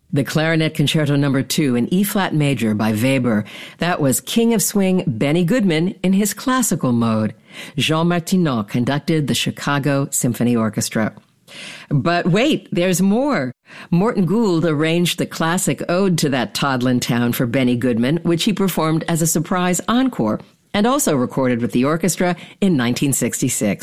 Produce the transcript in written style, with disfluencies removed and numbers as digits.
The Clarinet Concerto No. 2 in E-flat major by Weber. That was King of Swing Benny Goodman in his classical mode. Jean Martineau conducted the Chicago Symphony Orchestra. But wait, there's more. Morton Gould arranged the classic ode to that Toddlin town for Benny Goodman, which he performed as a surprise encore, and also recorded with the orchestra in 1966.